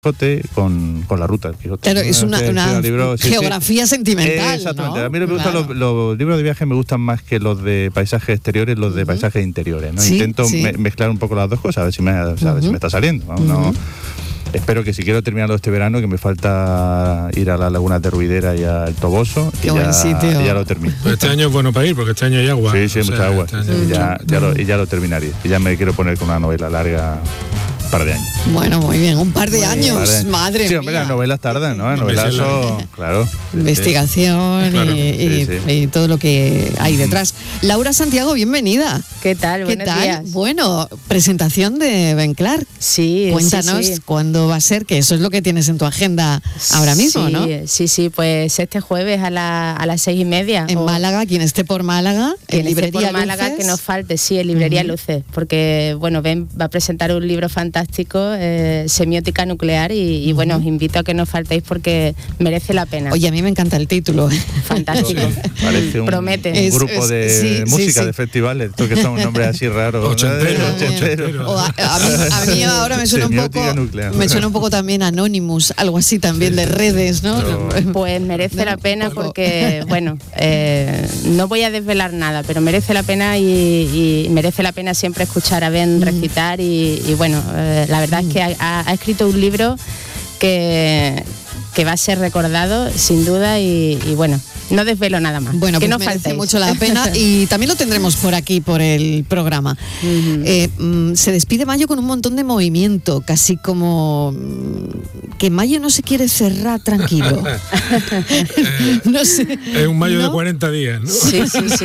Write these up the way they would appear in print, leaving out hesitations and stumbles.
con la ruta del Quijote. Claro, es una libro, geografía sentimental, exactamente, ¿no? A mí me gustan los libros de viaje, me gustan más que los de paisajes exteriores, los de paisajes interiores, ¿no? Intento mezclar un poco las dos cosas, a ver si me está saliendo, ¿no? Espero que si quiero terminarlo este verano, que me falta ir a las lagunas de Ruidera y al Toboso, y ya lo termino. Pues este año es bueno para ir, porque este año hay agua. Sí, mucha agua. Y ya lo terminaría. Y ya me quiero poner con una novela larga. Par de años. Bueno, muy bien, un par de años, madre sí, hombre, mía. Las novelas tardan, ¿no? Las novelas son, claro. Investigación y todo lo que hay detrás. Laura Santiago, bienvenida. ¿Qué tal? ¿Qué Buenos tal? días. Bueno, presentación de Ben Clark. Sí. Cuéntanos cuándo va a ser, que eso es lo que tienes en tu agenda ahora mismo, ¿no? Sí, pues este jueves a las 6:30. En Málaga, quien esté por Málaga, en Librería por Málaga, Luces. que nos falte, en Librería Luces, porque, bueno, Ben va a presentar un libro fantástico, Semiótica Nuclear, y bueno, os invito a que no faltéis porque merece la pena. Oye, a mí me encanta el título. Fantástico. Parece un grupo de música de festivales, esto que son nombres así raros. Ochentero. A mí ahora me suena un poco también Anonymous, algo así también de redes, ¿no? Pues merece la pena porque, bueno, no voy a desvelar nada, pero merece la pena y merece la pena siempre escuchar a Ben recitar y bueno, la verdad es que ha escrito un libro que va a ser recordado sin duda y bueno, no desvelo nada más. Bueno, que pues no merece faltéis. mucho la pena y también lo tendremos por aquí, por el programa. Se despide mayo con un montón de movimiento, casi como que mayo no se quiere cerrar tranquilo. No sé. Es un mayo de 40 días, ¿no? Sí.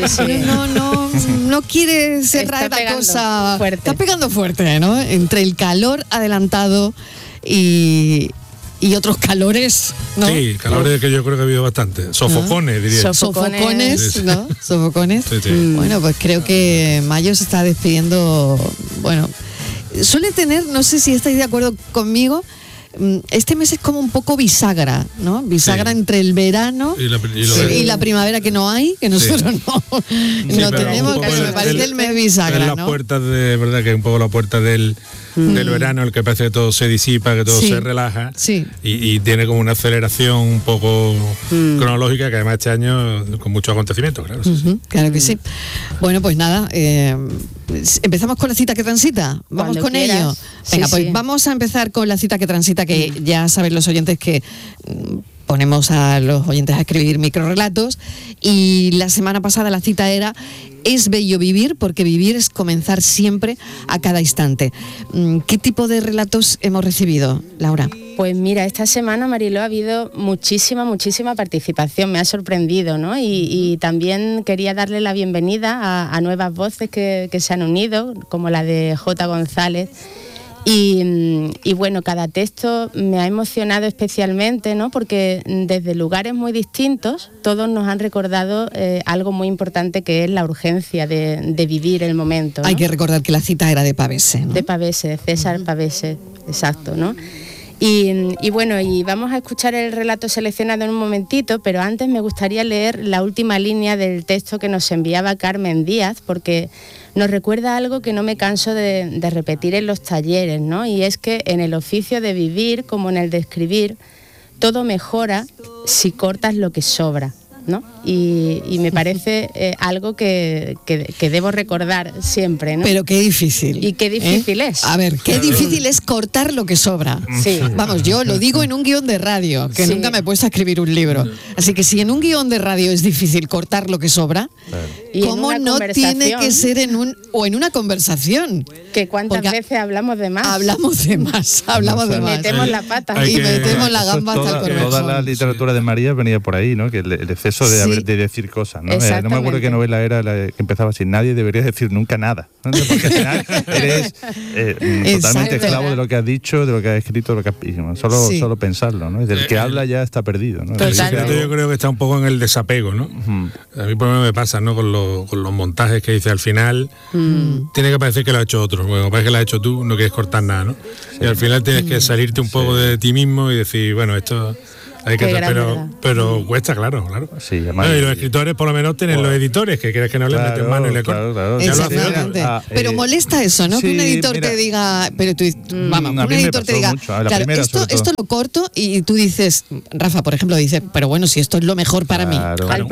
No quiere cerrar la cosa fuerte. Está pegando fuerte, ¿no? Entre el calor adelantado y otros calores, ¿no? Sí, calores que yo creo que ha habido bastante. Sofocones, diría. Sofocones, ¿no? Sofocones. Sí. Bueno, pues creo que mayo se está despidiendo. Bueno, suele tener, no sé si estáis de acuerdo conmigo, este mes es como un poco bisagra, ¿no? Bisagra entre el verano y la primavera, que no hay, que nosotros no tenemos, que me parece el mes bisagra, ¿no? Las puertas de verdad que es un poco la puerta del verano, el que parece que todo se disipa, que todo se relaja y tiene como una aceleración un poco cronológica, que además este año con muchos acontecimientos, claro. Claro que sí. Bueno, pues nada, empezamos con la cita que transita. Vamos con ello. Venga, pues vamos a empezar con la cita que transita, que ya saben los oyentes que ponemos a los oyentes a escribir microrrelatos, y la semana pasada la cita era: es bello vivir, porque vivir es comenzar siempre, a cada instante. ¿Qué tipo de relatos hemos recibido, Laura? Pues mira, esta semana, Mariló, ha habido muchísima participación, me ha sorprendido, ¿no? Y también quería darle la bienvenida a nuevas voces que se han unido, como la de J. González. Y bueno, cada texto me ha emocionado especialmente, ¿no? Porque desde lugares muy distintos todos nos han recordado algo muy importante, que es la urgencia de vivir el momento, ¿no? Hay que recordar que la cita era de Pavese, ¿no? De Pavese, de César Pavese, exacto, ¿no? Y bueno, y vamos a escuchar el relato seleccionado en un momentito, pero antes me gustaría leer la última línea del texto que nos enviaba Carmen Díaz, porque nos recuerda algo que no me canso de repetir en los talleres, ¿no? Y es que en el oficio de vivir, como en el de escribir, todo mejora si cortas lo que sobra, ¿no? Y me parece algo que debo recordar siempre, ¿no? Pero qué difícil. Y qué difícil es. A ver, qué difícil es cortar lo que sobra. Sí. Vamos, yo lo digo en un guión de radio, que nunca me he puesto a escribir un libro. Así que si en un guión de radio es difícil cortar lo que sobra, ¿cómo no tiene que ser en una conversación? Que cuántas veces hablamos de más. Hablamos de más. Metemos la pata. Y metemos la gamba hasta el corvejón. Toda la literatura de María venía por ahí, ¿no? Que el exceso de decir cosas, ¿no? No me acuerdo qué novela era la que empezaba así: nadie debería decir nunca nada, ¿no? Porque al final eres totalmente esclavo de lo que has dicho, de lo que has escrito, de lo que has, solo pensarlo, ¿no? Y del que habla ya está perdido, ¿no? Yo creo que está un poco en el desapego, ¿no? A mí por lo menos me pasa, ¿no? Con los montajes que dice al final, tiene que parecer que lo ha hecho otro. Bueno, parece que lo has hecho tú, no quieres cortar nada, ¿no? Y al final tienes que salirte un poco de ti mismo y decir, bueno, esto Hay que pero cuesta, claro. Sí, y los escritores por lo menos tienen los editores, que crees que no les meten mano y le cortan. Claro. Exactamente. Pero molesta eso, ¿no? Sí, que un editor te diga, pero tú, vamos, un editor te diga, claro, esto lo corto, y tú dices, Rafa, por ejemplo, dice, pero bueno, si esto es lo mejor para mí.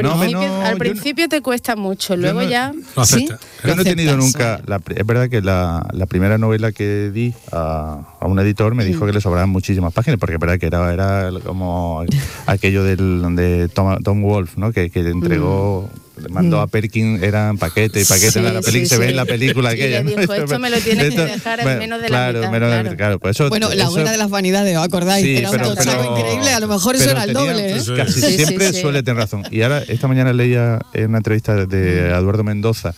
Al principio te cuesta mucho, luego ya... ¿Sí? Yo no he tenido nunca... Es verdad que la primera novela que di a un editor me dijo que le sobraban muchísimas páginas, porque es verdad que era como aquello de Tom Wolfe, ¿no? Que entregó... Le mandó a Perkin, eran paquete, la película se ve en la película aquella. Y le dijo, esto me lo tienes que dejar en menos de la mitad. Claro, por eso, bueno, la hoguera de las vanidades, ¿os acordáis? Sí, era un tochaco increíble, a lo mejor eso era el doble. Casi siempre suele tener razón. Y ahora, esta mañana leía en una entrevista de Eduardo Mendoza,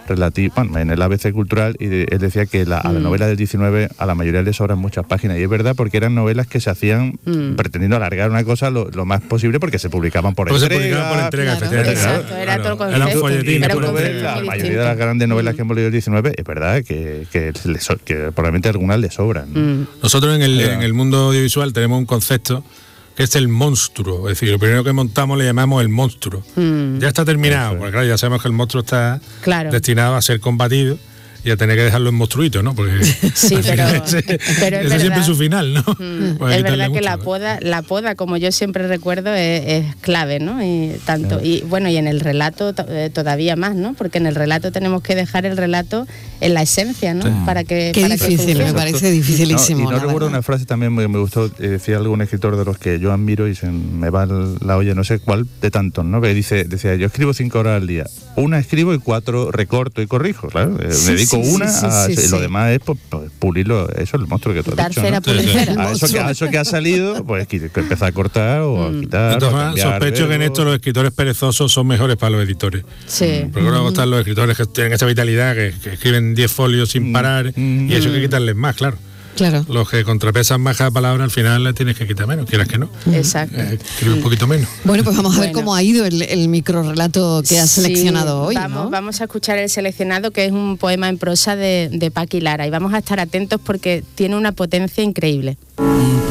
en el ABC Cultural, y él decía que a la novela del 19 a la mayoría le sobran muchas páginas, y es verdad, porque eran novelas que se hacían pretendiendo alargar una cosa lo más posible, porque se publicaban por entrega. Exacto, era todo el concepto. Era un folletín. La mayoría de las grandes novelas que hemos leído el 19, es verdad que probablemente algunas le sobran. Nosotros en el mundo audiovisual tenemos un concepto que es el monstruo, es decir, lo primero que montamos le llamamos el monstruo. Ya está terminado, porque claro, ya sabemos que el monstruo está destinado a ser combatido y a tener que dejarlo en monstruito, ¿no? Porque sí, pero ese siempre es su final, ¿no? Pues es verdad que la poda, como yo siempre recuerdo, es clave, ¿no? Y tanto y bueno, y en el relato todavía más, ¿no? Porque en el relato tenemos que dejar el relato en la esencia, ¿no? Para que Qué difícil, me parece dificilísimo. No recuerdo una frase también me gustó, decía algún escritor de los que yo admiro y se me va la olla, no sé cuál de tantos, ¿no? Que decía, yo escribo 5 horas al día, una escribo y 4 recorto y corrijo, claro, me dedico lo demás es pulirlo, eso es el monstruo que tú has dicho, ¿no? A eso que ha salido, pues que empezar a cortar o a quitar. Entonces, sospecho que en esto los escritores perezosos son mejores para los editores. Sí. Porque luego están los escritores que tienen esa vitalidad, que escriben 10 folios sin parar, y eso hay que quitarles más, claro. Los que contrapesan más cada palabra, al final le tienes que quitar menos, quieras que no. Exacto. Escribe un poquito menos. Bueno, pues vamos a ver cómo ha ido el microrrelato que has seleccionado hoy. Vamos a escuchar el seleccionado, que es un poema en prosa de Paqui Lara, y vamos a estar atentos porque tiene una potencia increíble.